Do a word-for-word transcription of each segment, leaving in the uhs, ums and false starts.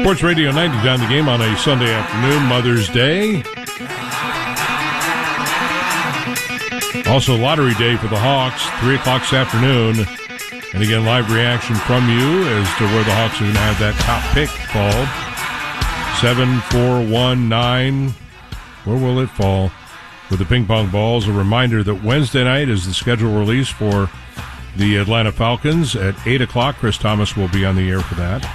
Sports Radio ninety down the game on a Sunday afternoon, Mother's Day. Also, Lottery Day for the Hawks, three o'clock this afternoon. And again, live reaction from you as to where the Hawks are going to have that top pick called. seven, four, one, nine. Where will it fall? With the ping pong balls. A reminder that Wednesday night is the schedule release for the Atlanta Falcons at eight o'clock. Chris Thomas will be on the air for that.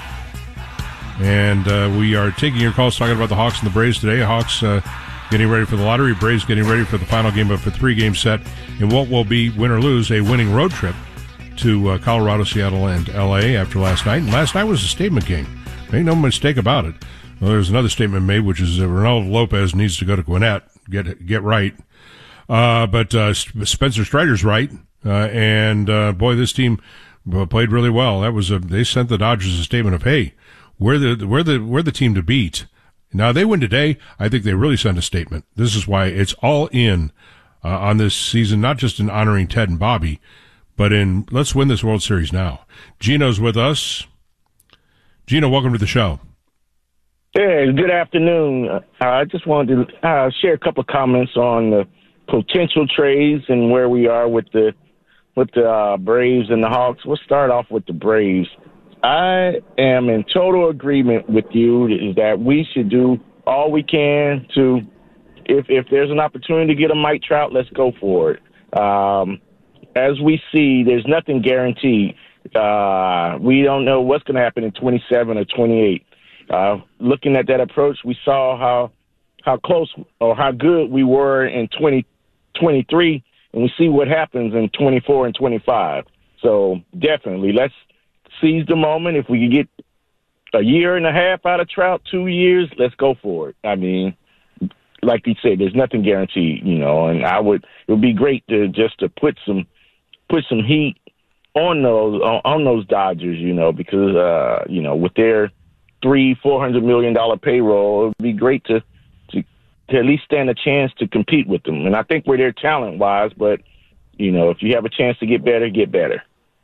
And uh, we are taking your calls talking about the Hawks and the Braves today. Hawks uh, getting ready for the lottery. Braves getting ready for the final game of a three-game set in what will be, win or lose, a winning road trip to uh, Colorado, Seattle, and L A after last night. And last night was a statement game. Make no mistake about it. Well, there's another statement made, which is that Ronaldo Lopez needs to go to Gwinnett, get get right. Uh, but uh, Spencer Strider's right. Uh, and, uh, boy, this team played really well. That was a, they sent the Dodgers a statement of, hey, we're the, we're the, we're the team to beat. Now, they win today. I think they really sent a statement. This is why it's all in uh, on this season, not just in honoring Ted and Bobby, but in let's win this World Series now. Gino's with us. Gino, welcome to the show. Hey, good afternoon. Uh, I just wanted to uh, share a couple of comments on the potential trades and where we are with the with the uh, Braves and the Hawks. We'll start off with the Braves. I am in total agreement with you is that we should do all we can to, if if there's an opportunity to get a Mike Trout, let's go for it. Um, as we see, there's nothing guaranteed. Uh, we don't know what's going to happen in twenty-seven or twenty-eight. Uh, looking at that approach, we saw how how close or how good we were in twenty twenty-three, and we see what happens in twenty-four and twenty-five. So definitely, let's seize the moment. If we can get a year and a half out of Trout, two years, let's go for it. I mean, like you said, there's nothing guaranteed, you know, and I would, it would be great to just to put some, put some heat on those, on, on those Dodgers, you know, because, uh, you know, with their three, four hundred million dollar payroll, it would be great to, to, to at least stand a chance to compete with them. And I think we're there talent wise, but, you know, if you have a chance to get better, get better.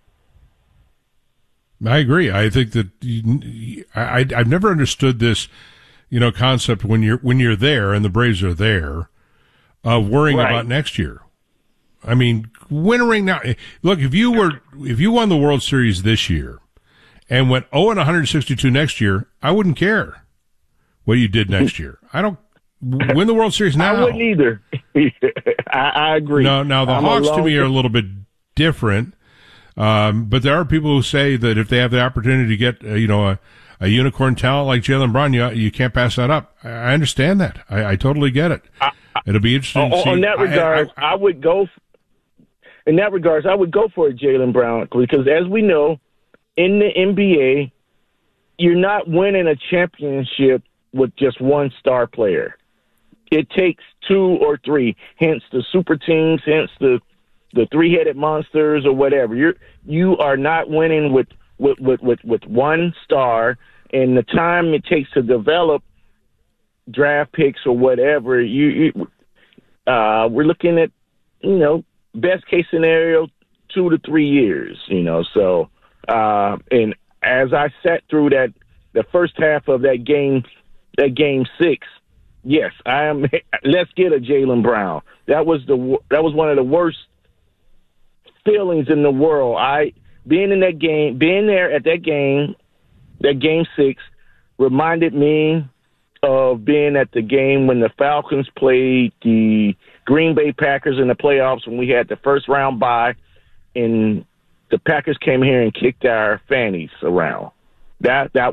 I agree. I think that you, I, I've never understood this, you know, concept when you're when you're there and the Braves are there, of worrying right. about next year. I mean, winnering now. Look, if you were if you won the World Series this year and went oh and one hundred sixty-two next year, I wouldn't care what you did next year. I don't win the World Series now. I wouldn't either. I, I agree. No, now the I'm Hawks alone. to me are a little bit different. Um, but there are people who say that if they have the opportunity to get, uh, you know, a, a unicorn talent like Jaylen Brown, you, you can't pass that up. I, I understand that. I, I totally get it. I, It'll be interesting to see. In that regard, I, I, I would go, in that regards, I would go for Jaylen Brown because as we know, in the N B A, you're not winning a championship with just one star player. It takes two or three, hence the super teams, hence the the three-headed monsters or whatever. You're, you are not winning with, with, with, with, with one star, and the time it takes to develop draft picks or whatever, you, you uh, we're looking at, you know, best case scenario, two to three years, you know. So, uh, and as I sat through that, the first half of that game, that game six, yes, I am. Let's get a Jaylen Brown. That was the that was one of the worst feelings in the world. I being in that game, being there at that game, that game six, reminded me of being at the game when the Falcons played the Green Bay Packers in the playoffs when we had the first round bye, and the Packers came here and kicked our fannies around. That that